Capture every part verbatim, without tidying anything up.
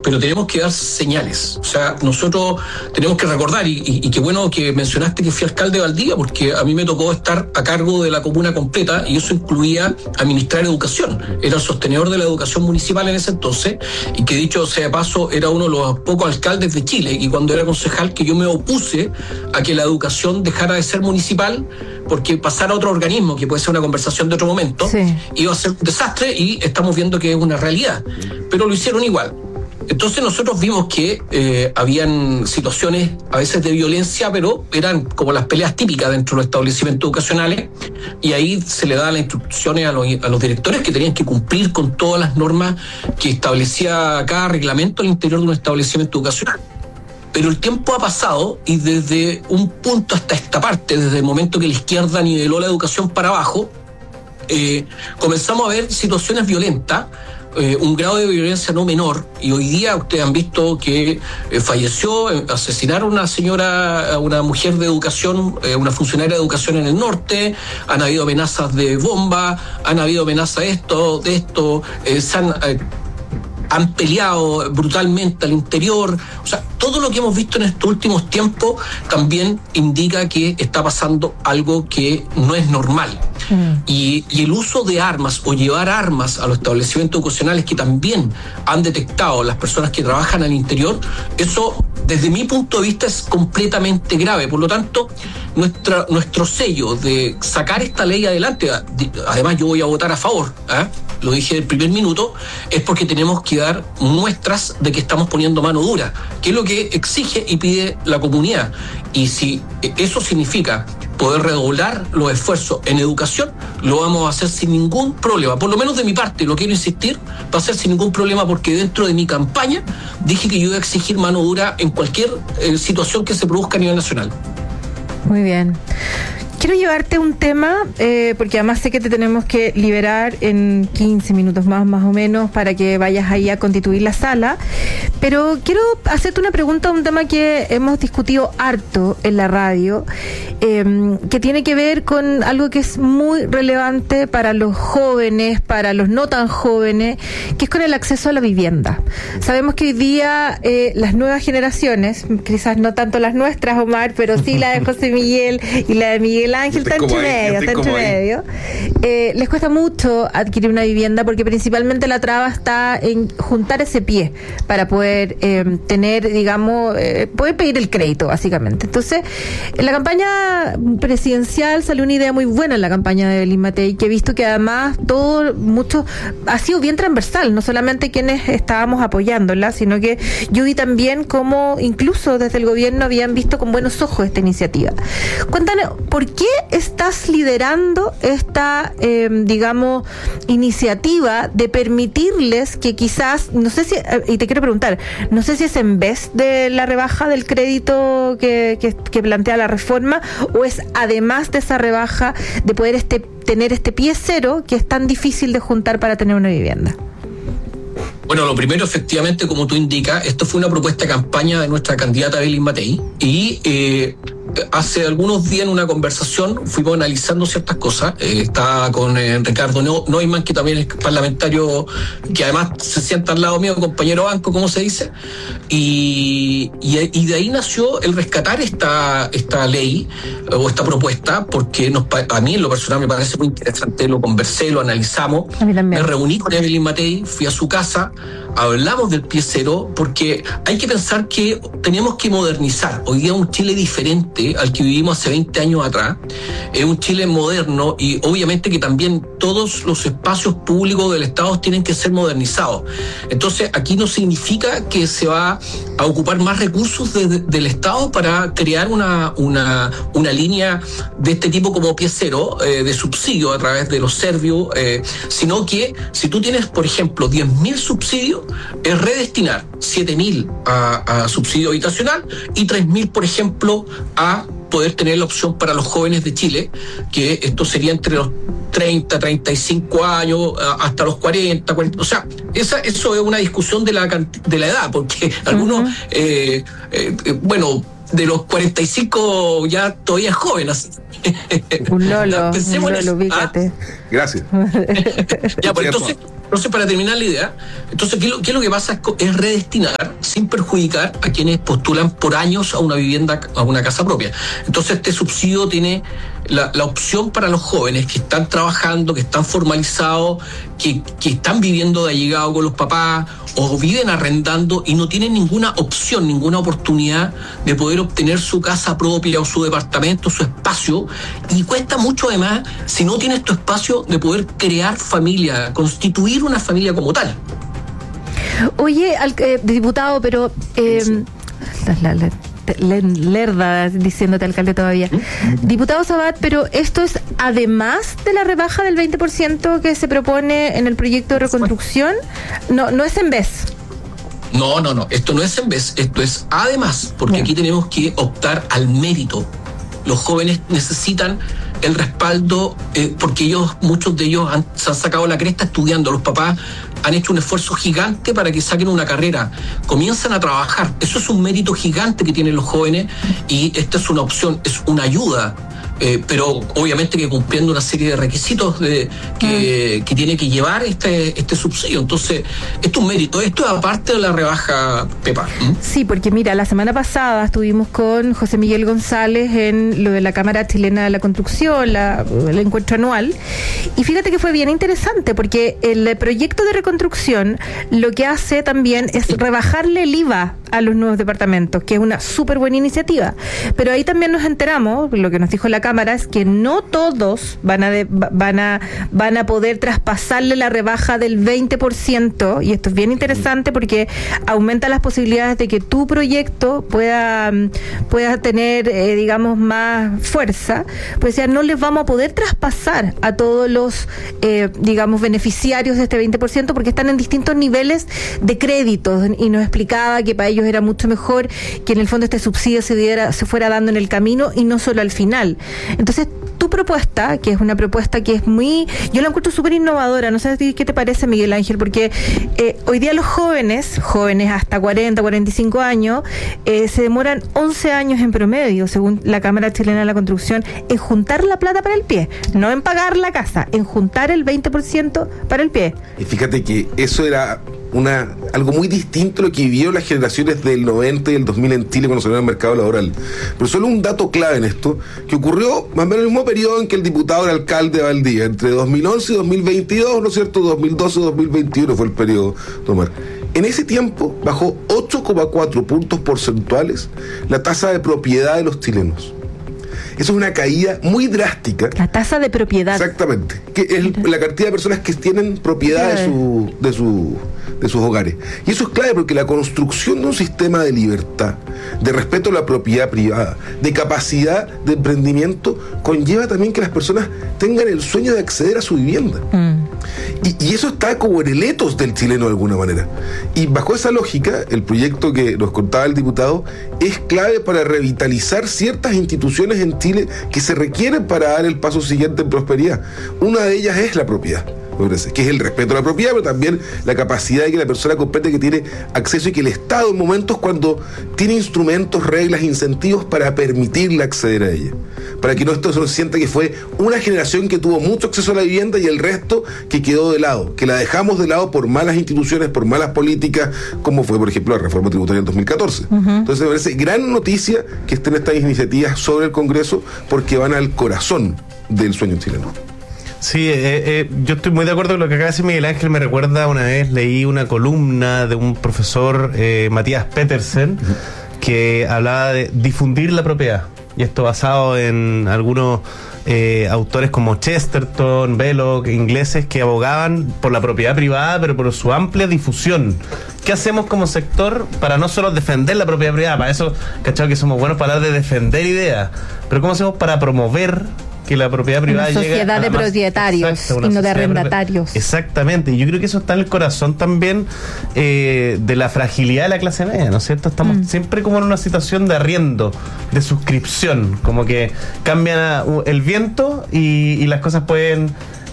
pero tenemos que dar señales. O sea, nosotros tenemos que recordar, y, y, y qué bueno que mencionaste que fui alcalde de Valdivia, porque a mí me tocó estar a cargo de la comuna completa, y eso incluía administrar educación. Era el sostenedor de la educación municipal en ese entonces, y que dicho sea de paso, era uno de los pocos alcaldes de Chile, y cuando era concejal que yo me opuse a que la educación dejara de ser municipal, porque pasara a otro organismo, que puede ser una conversación de otro momento, sí. Iba a ser un desastre, y estamos viendo que es una realidad. Pero lo hicieron igual. Entonces nosotros vimos que eh, habían situaciones a veces de violencia, pero eran como las peleas típicas dentro de los establecimientos educacionales, y ahí se le daban las instrucciones a los, a los directores que tenían que cumplir con todas las normas que establecía cada reglamento al interior de un establecimiento educacional. Pero el tiempo ha pasado, y desde un punto hasta esta parte, desde el momento que la izquierda niveló la educación para abajo, eh, comenzamos a ver situaciones violentas, Eh, un grado de violencia no menor, y hoy día ustedes han visto que eh, falleció, eh, asesinaron a una señora, a una mujer de educación, eh, una funcionaria de educación en el norte, han habido amenazas de bomba, han habido amenazas de esto, de esto, eh, se han... Eh, han peleado brutalmente al interior. O sea, todo lo que hemos visto en estos últimos tiempos también indica que está pasando algo que no es normal. Mm. Y, y el uso de armas o llevar armas a los establecimientos educacionales que también han detectado las personas que trabajan al interior, eso desde mi punto de vista es completamente grave. Por lo tanto, nuestra, nuestro sello de sacar esta ley adelante, además yo voy a votar a favor, ¿eh? Lo dije del primer minuto, es porque tenemos que dar muestras de que estamos poniendo mano dura, que es lo que exige y pide la comunidad. Y si eso significa poder redoblar los esfuerzos en educación, lo vamos a hacer sin ningún problema. Por lo menos de mi parte, lo quiero insistir, va a ser sin ningún problema, porque dentro de mi campaña dije que yo iba a exigir mano dura en cualquier eh, situación que se produzca a nivel nacional. Muy bien. Quiero llevarte un tema, eh, porque además sé que te tenemos que liberar en quince minutos más, más o menos, para que vayas ahí a constituir la sala. Pero quiero hacerte una pregunta, un tema que hemos discutido harto en la radio, eh, que tiene que ver con algo que es muy relevante para los jóvenes, para los no tan jóvenes, que es con el acceso a la vivienda. Sabemos que hoy día eh, las nuevas generaciones, quizás no tanto las nuestras, Omar, pero sí la de José Miguel y la de Miguel Ángel, está entre medio, está entre medio. Eh, les cuesta mucho adquirir una vivienda, porque principalmente la traba está en juntar ese pie para poder eh, tener, digamos, eh, poder pedir el crédito, básicamente. Entonces, en la campaña presidencial salió una idea muy buena en la campaña de Evelyn Matei, que he visto que además todo, mucho, ha sido bien transversal, no solamente quienes estábamos apoyándola, sino que yo vi también cómo incluso desde el gobierno habían visto con buenos ojos esta iniciativa. Cuéntanos, ¿por qué estás liderando esta, eh, digamos, iniciativa de permitirles que quizás, no sé si, y te quiero preguntar, no sé si es en vez de la rebaja del crédito que, que, que plantea la reforma, o es además de esa rebaja de poder este, tener este pie cero que es tan difícil de juntar para tener una vivienda? Bueno, lo primero, efectivamente, como tú indicas, esto fue una propuesta de campaña de nuestra candidata Evelyn Matei, y eh, hace algunos días en una conversación fuimos analizando ciertas cosas. Eh, estaba con eh, Ricardo Neumann, que también es parlamentario, que además se sienta al lado mío, compañero banco, como se dice, y, y, y de ahí nació el rescatar esta, esta ley o esta propuesta, porque nos, a mí en lo personal me parece muy interesante, lo conversé, lo analizamos, me reuní con Evelyn Matei, fui a su casa, hablamos del pie cero, porque hay que pensar que tenemos que modernizar. Hoy día un Chile diferente al que vivimos hace veinte años atrás, es un Chile moderno, y obviamente que también todos los espacios públicos del Estado tienen que ser modernizados. Entonces aquí no significa que se va a ocupar más recursos de, de, del Estado para crear una, una, una línea de este tipo como pie cero, eh, de subsidio a través de los servios, eh, sino que si tú tienes, por ejemplo, diez mil subsidios, es redestinar siete mil a, a subsidio habitacional y tres mil, por ejemplo, a poder tener la opción para los jóvenes de Chile, que esto sería entre los treinta, treinta y cinco años hasta los cuarenta, cuarenta. O sea, esa, eso es una discusión de la, de la edad, porque uh-huh. algunos, eh, eh, bueno, de los cuarenta y cinco ya todavía es joven. Un lolo, un lolo, fíjate. Gracias. Ya, pues entonces, Entonces, para terminar la idea, entonces, ¿qué es lo, qué es lo que pasa? Es redestinar sin perjudicar a quienes postulan por años a una vivienda, a una casa propia. Entonces, este subsidio tiene la, la opción para los jóvenes que están trabajando, que están formalizados, que, que están viviendo de allegado con los papás o viven arrendando y no tienen ninguna opción, ninguna oportunidad de poder obtener su casa propia o su departamento, su espacio, y cuesta mucho además, si no tienes tu espacio, de poder crear familia, constituir una familia como tal. Oye, al, eh, diputado, pero eh, sí. la, la, la, la, lerda diciéndote alcalde todavía. ¿Mm? Diputado Sabat, pero esto es además de la rebaja del veinte por ciento que se propone en el proyecto de reconstrucción, no, no es en vez. No, no, no, esto no es en vez, esto es además, porque Bien. Aquí tenemos que optar al mérito. Los jóvenes necesitan el respaldo, eh, porque ellos, muchos de ellos han, se han sacado la cresta estudiando. Los papás han hecho un esfuerzo gigante para que saquen una carrera, comienzan a trabajar. Eso es un mérito gigante que tienen los jóvenes y esta es una opción, es una ayuda. Eh, pero obviamente que cumpliendo una serie de requisitos de, que, mm. que tiene que llevar este, este subsidio. Entonces, esto es un mérito. Esto es aparte de la rebaja, Pepa. ¿Mm? Sí, porque mira, la semana pasada estuvimos con José Miguel González en lo de la Cámara Chilena de la Construcción, la, el encuentro anual, y fíjate que fue bien interesante porque el proyecto de reconstrucción lo que hace también es rebajarle el I V A a los nuevos departamentos, que es una súper buena iniciativa. Pero ahí también nos enteramos, lo que nos dijo la Cámara es que no todos van a, de, van a van a poder traspasarle la rebaja del veinte por ciento, y esto es bien interesante porque aumenta las posibilidades de que tu proyecto pueda, pueda tener, eh, digamos, más fuerza. Pues ya no les vamos a poder traspasar a todos los, eh, digamos, beneficiarios de este veinte por ciento porque están en distintos niveles de créditos, y nos explicaba que para ellos era mucho mejor que en el fondo este subsidio se diera, se fuera dando en el camino y no solo al final. Entonces, tu propuesta, que es una propuesta que es muy, yo la encuentro súper innovadora, no sé qué te parece, Miguel Ángel, porque eh, hoy día los jóvenes, jóvenes hasta cuarenta, cuarenta y cinco años, eh, se demoran once años en promedio, según la Cámara Chilena de la Construcción, en juntar la plata para el pie, no en pagar la casa, en juntar el veinte por ciento para el pie. Y fíjate que eso era una algo muy distinto a lo que vivieron las generaciones del noventa y el dos mil en Chile cuando salió al mercado laboral. Pero solo un dato clave en esto, que ocurrió más o menos en el mismo periodo en que el diputado era alcalde de Valdivia, entre dos mil once y dos mil veintidós, ¿no es cierto? dos mil doce y dos mil veintiuno fue el periodo, Tomar. En ese tiempo bajó ocho coma cuatro puntos porcentuales la tasa de propiedad de los chilenos. Eso es una caída muy drástica. La tasa de propiedad. Exactamente. Que es la cantidad de personas que tienen propiedad de, su, de, su, de sus hogares. Y eso es clave porque la construcción de un sistema de libertad, de respeto a la propiedad privada, de capacidad de emprendimiento, conlleva también que las personas tengan el sueño de acceder a su vivienda. Mm. Y, y eso está como en el etos del chileno de alguna manera. Y bajo esa lógica, el proyecto que nos contaba el diputado es clave para revitalizar ciertas instituciones en Chile que se requieren para dar el paso siguiente en prosperidad. Una de ellas es la propiedad, me parece, que es el respeto a la propiedad, pero también la capacidad de que la persona comprende que tiene acceso y que el Estado en momentos cuando tiene instrumentos, reglas, incentivos para permitirle acceder a ella. Para que no esto se sienta que fue una generación que tuvo mucho acceso a la vivienda y el resto que quedó de lado, que la dejamos de lado por malas instituciones, por malas políticas, como fue, por ejemplo, la reforma tributaria del dos mil catorce. Uh-huh. Entonces me parece gran noticia que estén estas iniciativas sobre el Congreso porque van al corazón del sueño chileno. Sí, eh, eh, yo estoy muy de acuerdo con lo que acaba de decir Miguel Ángel. Me recuerda, una vez leí una columna de un profesor, eh, Matías Petersen, uh-huh, que hablaba de difundir la propiedad. Y esto basado en algunos eh, autores como Chesterton, Belloc, ingleses, que abogaban por la propiedad privada, pero por su amplia difusión. ¿Qué hacemos como sector para no solo defender la propiedad privada? Para eso, ¿cachado? Que somos buenos para hablar de defender ideas. Pero ¿cómo hacemos para promover que la propiedad privada llegue a una sociedad de más, propietarios, exacto, y no de arrendatarios? Exactamente, y yo creo que eso está en el corazón también eh, de la fragilidad de la clase media, ¿no es cierto? Estamos mm. siempre como en una situación de arriendo, de suscripción, como que cambia el viento y, y las cosas pueden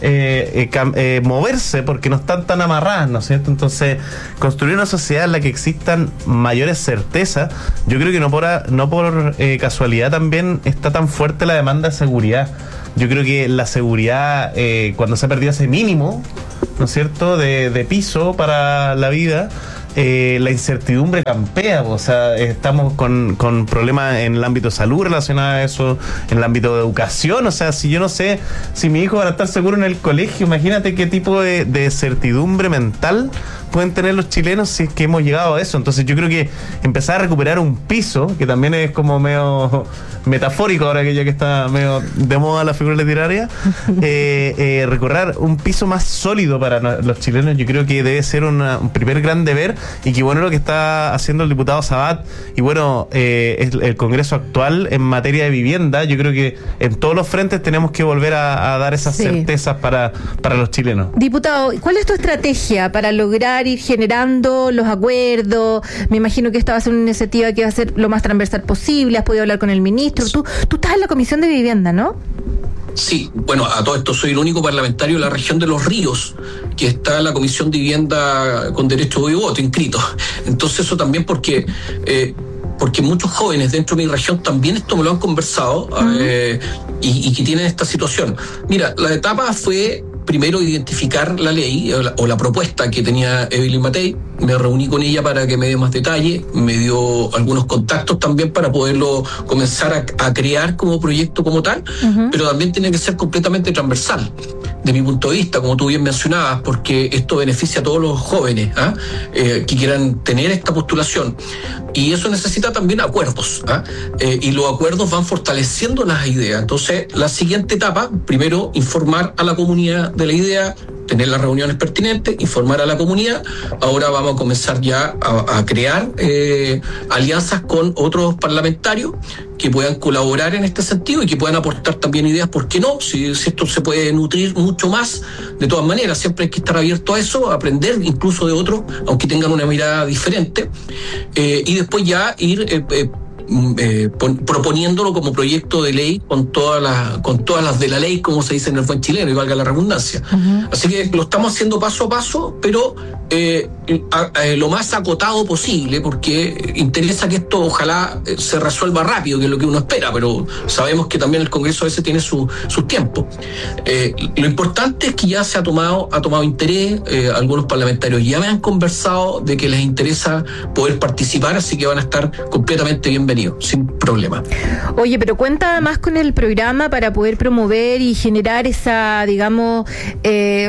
Eh, eh, eh, moverse porque no están tan amarradas, ¿no es cierto? Entonces, construir una sociedad en la que existan mayores certezas, yo creo que no por, no por eh, casualidad también está tan fuerte la demanda de seguridad, yo creo que la seguridad, eh, cuando se ha perdido ese mínimo, ¿no es cierto?, de, de piso para la vida, Eh, la incertidumbre campea, o sea, estamos con, con problemas en el ámbito de salud relacionados a eso, en el ámbito de educación, o sea, si yo no sé si mi hijo va a estar seguro en el colegio, imagínate qué tipo de, de certidumbre mental pueden tener los chilenos si es que hemos llegado a eso. Entonces yo creo que empezar a recuperar un piso, que también es como medio metafórico ahora que ya que está medio de moda la figura literaria, eh, eh, recorrer un piso más sólido para no, los chilenos, yo creo que debe ser una, un primer gran deber, y que bueno lo que está haciendo el diputado Sabat, y bueno, eh, el, el Congreso actual en materia de vivienda. Yo creo que en todos los frentes tenemos que volver a, a dar esas sí. certezas para, para los chilenos. Diputado, ¿cuál es tu estrategia para lograr ir generando los acuerdos? Me imagino que esta va a ser una iniciativa que va a ser lo más transversal posible. Has podido hablar con el ministro. Tú, tú estás en la Comisión de Vivienda, ¿no? Sí, bueno, a todo esto soy el único parlamentario de la región de Los Ríos que está en la Comisión de Vivienda con derecho de voto inscrito. Entonces eso también porque eh, porque muchos jóvenes dentro de mi región también esto me lo han conversado, uh-huh. eh, y, y que tienen esta situación. Mira, la etapa fue primero identificar la ley o la, o la propuesta que tenía Evelyn Matei. Me reuní con ella para que me dé más detalle, me dio algunos contactos también para poderlo comenzar a, a crear como proyecto como tal, uh-huh. pero también tiene que ser completamente transversal, de mi punto de vista, como tú bien mencionabas, porque esto beneficia a todos los jóvenes ¿ah? eh, que quieran tener esta postulación, y eso necesita también acuerdos, ¿ah? eh, y los acuerdos van fortaleciendo las ideas. Entonces, la siguiente etapa, primero informar a la comunidad de la idea, tener las reuniones pertinentes, informar a la comunidad. Ahora vamos a comenzar ya a, a crear eh, alianzas con otros parlamentarios que puedan colaborar en este sentido y que puedan aportar también ideas, ¿por qué no? Si, si esto se puede nutrir mucho más, de todas maneras, siempre hay que estar abierto a eso, a aprender incluso de otros, aunque tengan una mirada diferente, eh, y después ya ir eh, eh, Eh, pon, proponiéndolo como proyecto de ley con todas las con todas las de la ley, como se dice en el buen chileno, y valga la redundancia. Uh-huh. Así que lo estamos haciendo paso a paso, pero eh, a, a, lo más acotado posible, porque interesa que esto ojalá se resuelva rápido, que es lo que uno espera, pero sabemos que también el Congreso a veces tiene su, sus tiempos. Eh, lo importante es que ya se ha tomado ha tomado interés, eh, algunos parlamentarios ya me han conversado de que les interesa poder participar, así que van a estar completamente bienvenidos, sin problema. Oye, pero cuenta más con el programa para poder promover y generar esa, digamos, eh,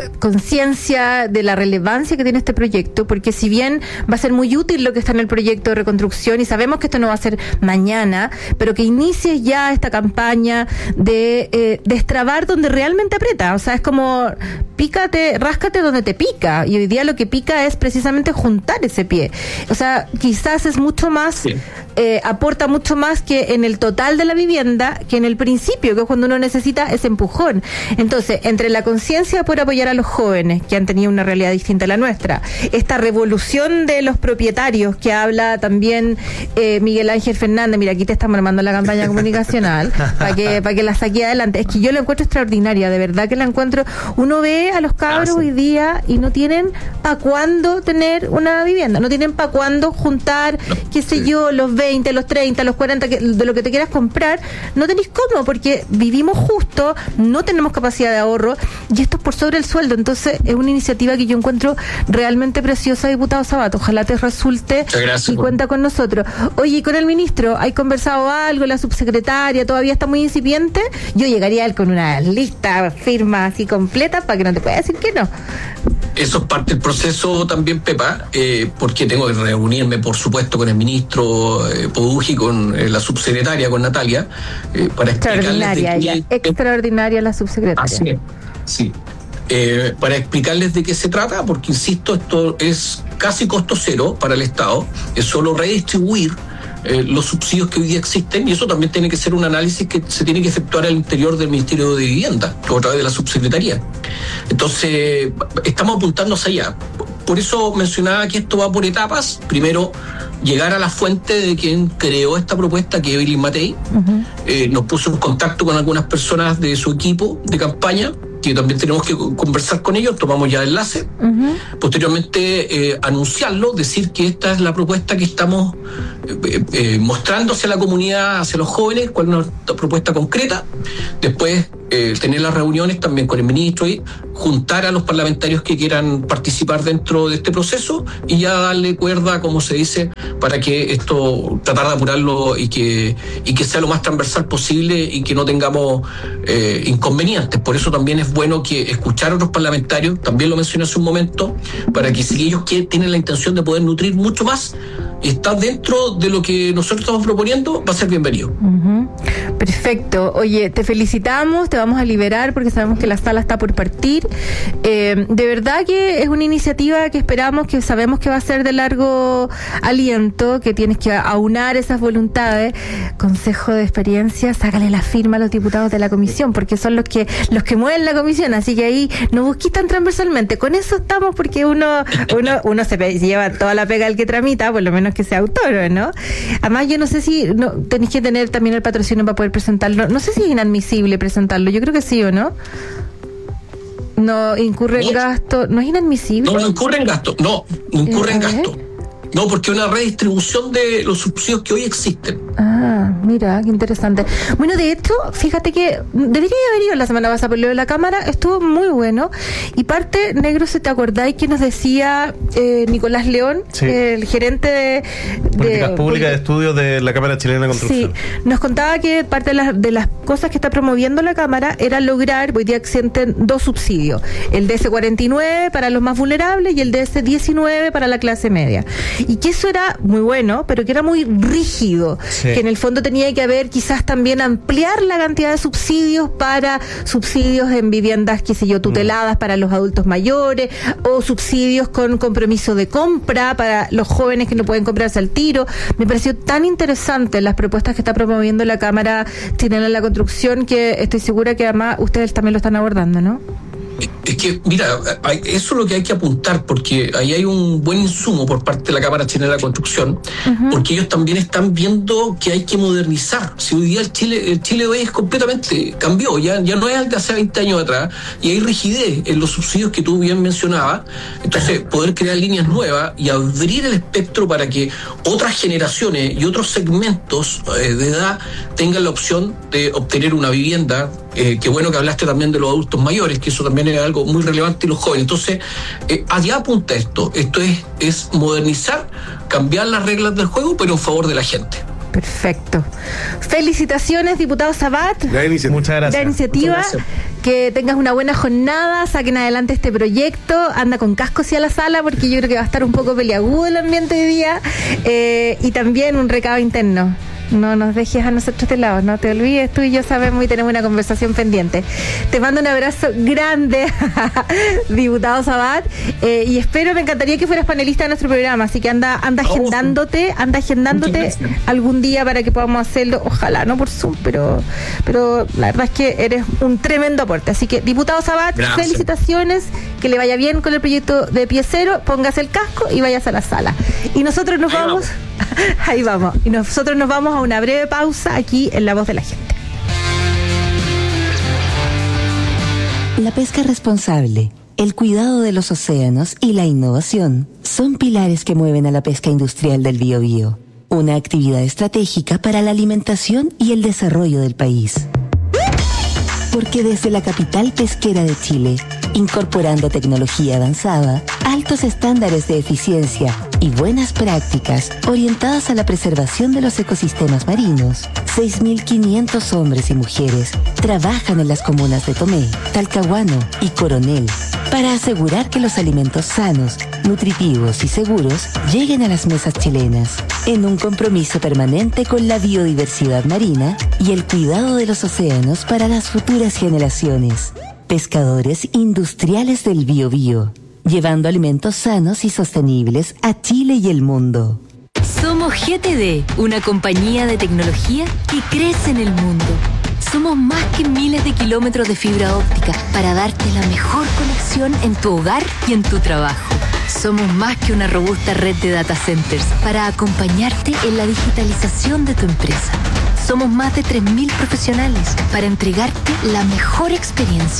conciencia de la relevancia que tiene este proyecto, porque si bien va a ser muy útil lo que está en el proyecto de reconstrucción, y sabemos que esto no va a ser mañana, pero que inicies ya esta campaña de eh, destrabar donde realmente aprieta. O sea, es como pícate, ráscate donde te pica, y hoy día lo que pica es precisamente juntar ese pie. O sea, quizás es mucho más... Sí. Eh, aporta mucho más que en el total de la vivienda, que en el principio, que es cuando uno necesita ese empujón. Entonces, entre la conciencia por apoyar a los jóvenes, que han tenido una realidad distinta a la nuestra, esta revolución de los propietarios, que habla también eh, Miguel Ángel Fernández, mira, aquí te estamos armando la campaña comunicacional, para que, para que la saque adelante. Es que yo la encuentro extraordinaria, de verdad que la encuentro. Uno ve a los cabros ah, sí. hoy día y no tienen para cuándo tener una vivienda, no tienen para cuándo juntar, no, qué sé sí. yo, los veinte, los treinta, los cuarenta, que, de lo que te quieras comprar, no tenéis cómo, porque vivimos justo, no tenemos capacidad de ahorro, y esto es por sobre el sueldo. Entonces es una iniciativa que yo encuentro realmente preciosa, diputado Sabat. Ojalá te resulte y cuenta con nosotros. Oye, ¿y con el ministro hay conversado algo? La subsecretaria todavía está muy incipiente. Yo llegaría a él con una lista firma así completa para que no te pueda decir que no. Eso es parte del proceso también, Pepa, eh, porque tengo que reunirme, por supuesto, con el ministro eh, Podugi, con eh, la subsecretaria, con Natalia, eh, para explicarles de qué... Extraordinaria la subsecretaria. Así es, sí. Eh, para explicarles de qué se trata, porque, insisto, esto es casi costo cero para el Estado, es solo redistribuir Eh, los subsidios que hoy día existen, y eso también tiene que ser un análisis que se tiene que efectuar al interior del Ministerio de Vivienda, o a través de la subsecretaría. Entonces, estamos apuntando hacia allá. Por eso mencionaba que esto va por etapas. Primero, llegar a la fuente de quien creó esta propuesta, que es Evelyn Matei. Uh-huh. Eh, nos puso en contacto con algunas personas de su equipo de campaña, que también tenemos que conversar con ellos, tomamos ya enlace, uh-huh. posteriormente eh, anunciarlo, decir que esta es la propuesta que estamos eh, eh, mostrando hacia la comunidad, hacia los jóvenes, cuál es una propuesta concreta, después eh, tener las reuniones también con el ministro y juntar a los parlamentarios que quieran participar dentro de este proceso y ya darle cuerda, como se dice, para que esto, tratar de apurarlo y que, y que sea lo más transversal posible y que no tengamos eh, inconvenientes. Por eso también es bueno que escuchar a otros parlamentarios, también lo mencioné hace un momento, para que si ellos que tienen la intención de poder nutrir mucho más y está dentro de lo que nosotros estamos proponiendo, va a ser bienvenido. Uh-huh. Perfecto. Oye, te felicitamos, te vamos a liberar porque sabemos que la sala está por partir. Eh, de verdad que es una iniciativa que esperamos, que sabemos que va a ser de largo aliento, que tienes que aunar esas voluntades. Consejo de experiencia, sácale la firma a los diputados de la comisión, porque son los que los que mueven la comisión, así que ahí no busquís tan transversalmente. Con eso estamos, porque uno uno uno se lleva toda la pega del que tramita, por lo menos que sea autor, ¿no? Además, yo no sé si no, tenéis que tener también el patrocinio para poder presentarlo. No sé si es inadmisible presentarlo, yo creo que sí o no. No incurre en gasto, no es inadmisible. No, no incurre en gasto, no, no incurre en gasto. No, porque es una redistribución de los subsidios que hoy existen. Ah, mira, qué interesante. Bueno, de hecho, fíjate que debería haber ido la semana pasada por lo de la Cámara, estuvo muy bueno. Y parte, negro, si te acordáis que nos decía eh, Nicolás León, sí. el gerente de... Políticas de, Públicas de Estudios de la Cámara Chilena de Construcción. Sí, nos contaba que parte de las, de las cosas que está promoviendo la Cámara era lograr, hoy día existen dos subsidios, el D S cuarenta y nueve para los más vulnerables y el D S diecinueve para la clase media. Y que eso era muy bueno, pero que era muy rígido, sí. que en el fondo tenía que haber quizás también ampliar la cantidad de subsidios para subsidios en viviendas, qué sé yo, tuteladas mm. para los adultos mayores, o subsidios con compromiso de compra para los jóvenes que no pueden comprarse al tiro. Me pareció tan interesante las propuestas que está promoviendo la Cámara Chilena de la Construcción, que estoy segura que además ustedes también lo están abordando, ¿no? Es que, mira, eso es lo que hay que apuntar, porque ahí hay un buen insumo por parte de la Cámara Chilena de la Construcción, uh-huh. porque ellos también están viendo que hay que modernizar. Si hoy día el Chile, el Chile hoy es completamente, cambió, ya, ya no es el de hace veinte años atrás, y hay rigidez en los subsidios que tú bien mencionabas. Entonces, poder crear líneas nuevas y abrir el espectro para que otras generaciones y otros segmentos eh, de edad tengan la opción de obtener una vivienda. Eh, qué bueno que hablaste también de los adultos mayores, que eso también es algo muy relevante, y los jóvenes. Entonces, eh, allá apunta esto. Esto es, es modernizar, cambiar las reglas del juego, pero en favor de la gente. Perfecto. Felicitaciones, diputado Sabat. La iniciativa. Muchas gracias. La iniciativa. Muchas gracias. Que tengas una buena jornada, saquen adelante este proyecto, anda con casco hacia la sala, porque yo creo que va a estar un poco peliagudo el ambiente hoy día, eh, y también un recado interno. No nos dejes a nosotros de lado, no te olvides, tú y yo sabemos y tenemos una conversación pendiente. Te mando un abrazo grande, diputado Sabat, eh, y espero, me encantaría que fueras panelista de nuestro programa, así que anda, anda agendándote, anda agendándote algún día para que podamos hacerlo, ojalá, no por Zoom, pero, pero la verdad es que eres un tremendo aporte. Así que, diputado Sabat, gracias. Felicitaciones, que le vaya bien con el proyecto de Pie Cero, póngase el casco y vayas a la sala. Y nosotros nos Ahí vamos, vamos. Ahí vamos, y nosotros nos vamos a una breve pausa aquí en La Voz de la Gente. La pesca responsable, el cuidado de los océanos y la innovación son pilares que mueven a la pesca industrial del Biobío, una actividad estratégica para la alimentación y el desarrollo del país. Porque desde la capital pesquera de Chile, incorporando tecnología avanzada, altos estándares de eficiencia y buenas prácticas orientadas a la preservación de los ecosistemas marinos, seis mil quinientos hombres y mujeres trabajan en las comunas de Tomé, Talcahuano y Coronel para asegurar que los alimentos sanos, nutritivos y seguros lleguen a las mesas chilenas, en un compromiso permanente con la biodiversidad marina y el cuidado de los océanos para las futuras generaciones. Pescadores industriales del Biobío, llevando alimentos sanos y sostenibles a Chile y el mundo. Somos G T D, una compañía de tecnología que crece en el mundo. Somos más que miles de kilómetros de fibra óptica para darte la mejor conexión en tu hogar y en tu trabajo. Somos más que una robusta red de data centers para acompañarte en la digitalización de tu empresa. Somos más de tres mil profesionales para entregarte la mejor experiencia.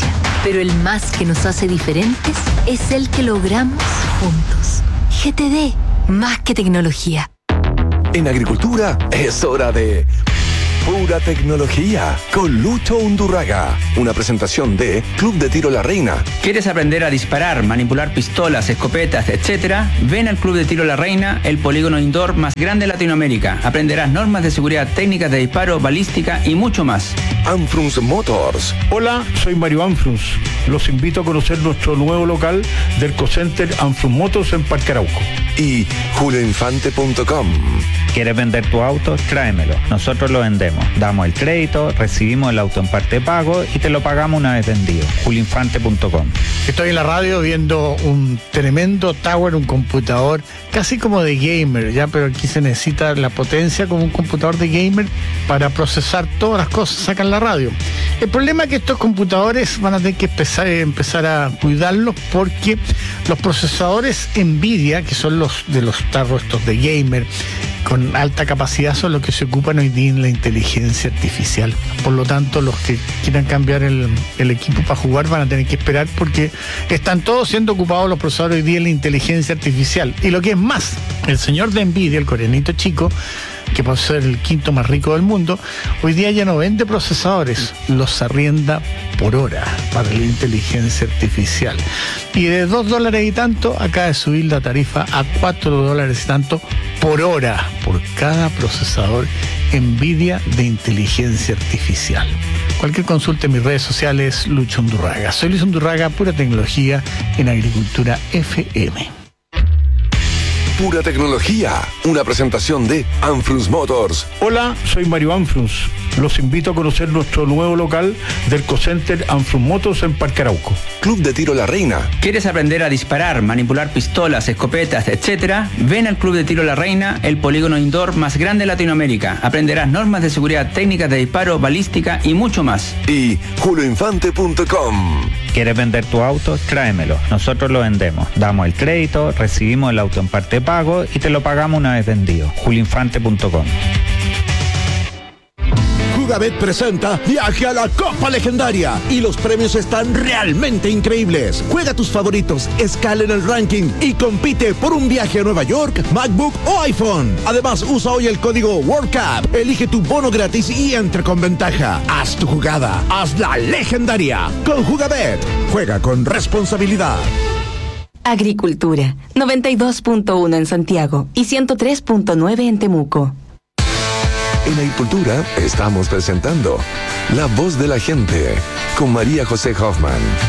Pero el más que nos hace diferentes es el que logramos juntos. G T D, más que tecnología. En agricultura es hora de Pura Tecnología con Lucho Undurraga. Una presentación de Club de Tiro La Reina. ¿Quieres aprender a disparar, manipular pistolas, escopetas, etcétera? Ven al Club de Tiro La Reina, el polígono indoor más grande de Latinoamérica. Aprenderás normas de seguridad, técnicas de disparo, balística y mucho más. Anfrunz Motors. Hola, soy Mario Anfrunz. Los invito a conocer nuestro nuevo local del Ecocenter Anfrunz Motors en Parque Arauco. Y julio infante punto com. ¿Quieres vender tu auto? Tráemelo. Nosotros lo vendemos. Damos el crédito, recibimos el auto en parte de pago y te lo pagamos una vez vendido. julio infante punto com. Estoy en la radio viendo un tremendo tower, un computador casi como de gamer, ya, pero aquí se necesita la potencia como un computador de gamer para procesar todas las cosas, sacan la radio. El problema es que estos computadores van a tener que empezar, empezar a cuidarlos porque los procesadores Nvidia, que son los de los tarros estos de gamer, con alta capacidad son los que se ocupan hoy día en la inteligencia artificial. Por lo tanto, los que quieran cambiar el, el equipo para jugar van a tener que esperar porque están todos siendo ocupados los procesadores hoy día en la inteligencia artificial. Y lo que es más, el señor de Nvidia, el coreanito chico, que puede ser el quinto más rico del mundo, hoy día ya no vende procesadores, los arrienda por hora para la inteligencia artificial. Y de dos dólares y tanto, acaba de subir la tarifa a cuatro dólares y tanto por hora, por cada procesador Nvidia de inteligencia artificial. Cualquier consulta en mis redes sociales, Lucho Undurraga. Soy Luis Undurraga, Pura Tecnología en Agricultura F M. Pura Tecnología, una presentación de Anfrunz Motors. Hola, soy Mario Anfrunz. Los invito a conocer nuestro nuevo local del Ecocenter Anfrunz Motors en Parque Arauco. Club de Tiro La Reina. ¿Quieres aprender a disparar, manipular pistolas, escopetas, etcétera? Ven al Club de Tiro La Reina, el polígono indoor más grande de Latinoamérica. Aprenderás normas de seguridad, técnicas de disparo, balística y mucho más. Y julio infante punto com. ¿Quieres vender tu auto? Tráemelo. Nosotros lo vendemos. Damos el crédito, recibimos el auto en parte de pago y te lo pagamos una vez vendido. julio infante punto com. Jugabet presenta Viaje a la Copa Legendaria y los premios están realmente increíbles. Juega tus favoritos, escala en el ranking y compite por un viaje a Nueva York, MacBook o iPhone. Además, usa hoy el código WorldCup, elige tu bono gratis y entra con ventaja. Haz tu jugada, hazla legendaria. Con Jugabet, juega con responsabilidad. Agricultura, noventa y dos punto uno en Santiago y ciento tres punto nueve en Temuco. En Agricultura estamos presentando La Voz de la Gente con María José Hoffman.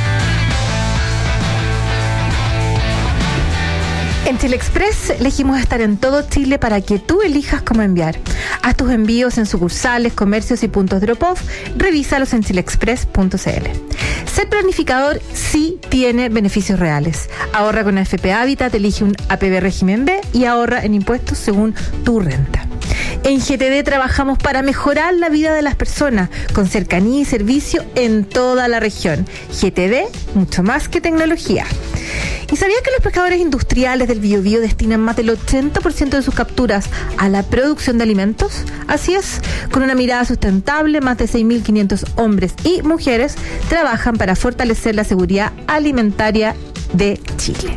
En Chile Express elegimos estar en todo Chile para que tú elijas cómo enviar. Haz tus envíos en sucursales, comercios y puntos drop-off. Revísalos en chile express punto c l. Ser planificador sí tiene beneficios reales. Ahorra con A F P Habitat, elige un A P B régimen B y ahorra en impuestos según tu renta. En G T D trabajamos para mejorar la vida de las personas con cercanía y servicio en toda la región. G T D, mucho más que tecnología. ¿Y sabías que los pescadores industriales del Biobío destinan más del ochenta por ciento de sus capturas a la producción de alimentos? Así es, con una mirada sustentable, más de seis mil quinientos hombres y mujeres trabajan para fortalecer la seguridad alimentaria de Chile.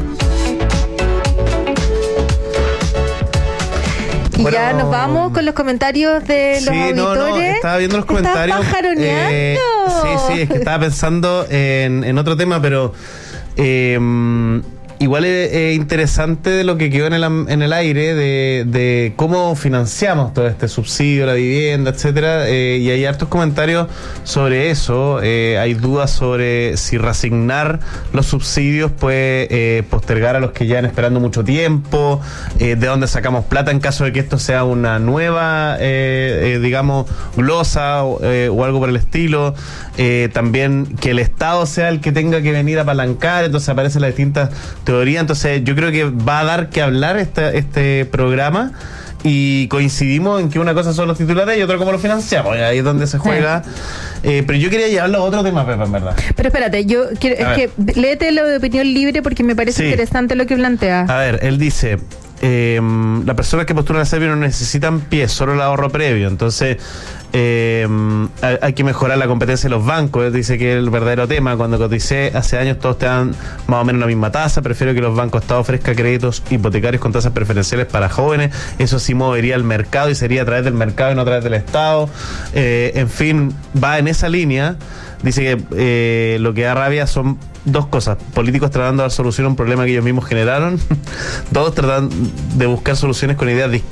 Y bueno, ya nos vamos con los comentarios de los sí, auditores. No, no, estaba viendo los comentarios. ¿Estás pajaroneando? Eh, sí, sí, es que estaba pensando en, en otro tema, pero eh, igual es, es interesante de lo que quedó en el, en el aire, de, de cómo financiamos todo este subsidio, la vivienda, etcétera, eh, y hay hartos comentarios sobre eso. Eh, hay dudas sobre si reasignar los subsidios puede eh, postergar a los que llevan esperando mucho tiempo, eh, de dónde sacamos plata en caso de que esto sea una nueva, eh, eh, digamos, glosa o, eh, o algo por el estilo. Eh, también que el Estado sea el que tenga que venir a apalancar, entonces aparecen las distintas teorías. Entonces yo creo que va a dar que hablar este, este programa, y coincidimos en que una cosa son los titulares y otra cómo lo financiamos, ahí es donde se juega. Eh, pero yo quería llevarlo a otro tema, Pepa, en verdad. Pero espérate, yo quiero, es que léete lo de opinión libre porque me parece sí. interesante lo que plantea. A ver, él dice: eh, las personas que postulan a Servio no necesitan pies, solo el ahorro previo. Entonces, eh, hay que mejorar la competencia de los bancos. Dice que es el verdadero tema. Cuando coticé hace años, todos te dan más o menos la misma tasa. Prefiero que los bancos Estado ofrezcan créditos hipotecarios con tasas preferenciales para jóvenes. Eso sí movería el mercado y sería a través del mercado y no a través del Estado. Eh, en fin, va en esa línea. Dice que eh, lo que da rabia son dos cosas: políticos tratando de dar solución a un problema que ellos mismos generaron, todos tratando de buscar soluciones con ideas de izquierda